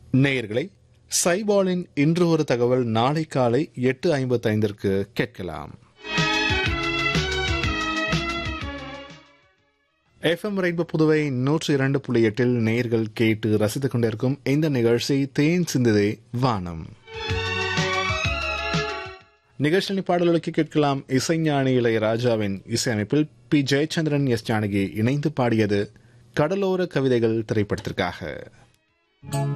நேயர்களை சைபாலின் இன்று ஒரு தகவல் நாளை காலை 8:55 கேட்கலாம். எஃப்எம் ரெயின்போ புதுவை 102.8 நேயர்கள் கேட்டு ரசித்துக் கொண்டிருக்கும் இந்த நிகழ்ச்சி தேன் சிந்துதே வானம். நிகழ்ச்சியின் பாடல்களுக்கு கேட்கலாம். இசைஞானி இளையராஜாவின் இசையமைப்பில் பி ஜெயச்சந்திரன், எஸ் ஜானகி இணைந்து பாடியது கடலோர கவிதைகள் திரைப்படத்திற்காக.